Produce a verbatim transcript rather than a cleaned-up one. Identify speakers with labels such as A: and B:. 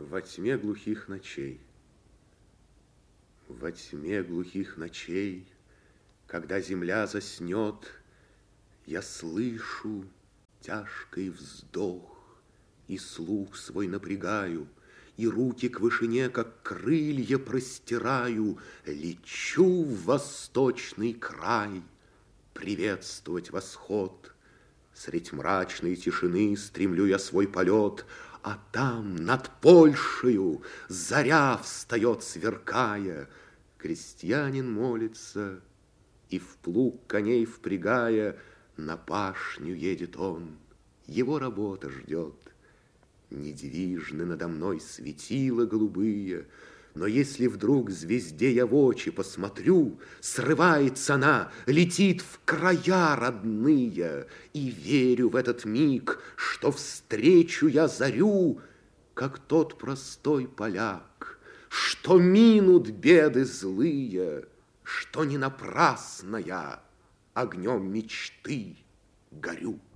A: Во тьме глухих ночей, во тьме глухих ночей, когда земля заснет, я слышу тяжкий вздох, и слух свой напрягаю, и руки к вышине, как крылья, простираю, лечу в восточный край приветствовать восход. Средь мрачной тишины стремлю я свой полет, а там, над Польшею, заря встает, сверкая. Крестьянин молится, и в плуг коней впрягая, на пашню едет он. Его работа ждет. Недвижны надо мной светила голубые, но если вдруг звезде я в очи посмотрю, срывается она, летит в края родные, и верю в этот миг, что встречу я зарю, как тот простой поляк, что минут беды злые, что не напрасно я огнем мечты горю.